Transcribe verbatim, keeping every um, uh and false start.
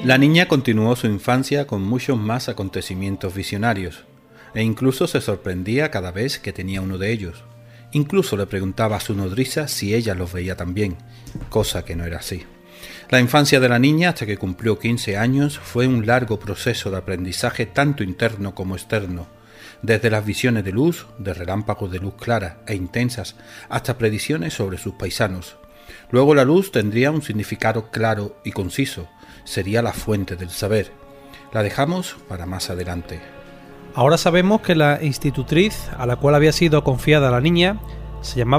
La niña continuó su infancia con muchos más acontecimientos visionarios, e incluso se sorprendía cada vez que tenía uno de ellos. Incluso le preguntaba a su nodriza si ella los veía también, cosa que no era así. La infancia de la niña, hasta que cumplió quince años, fue un largo proceso de aprendizaje tanto interno como externo, desde las visiones de luz, de relámpagos de luz clara e intensas, hasta predicciones sobre sus paisanos. Luego la luz tendría un significado claro y conciso, sería la fuente del saber. La dejamos para más adelante. Ahora sabemos que la institutriz a la cual había sido confiada la niña se llamaba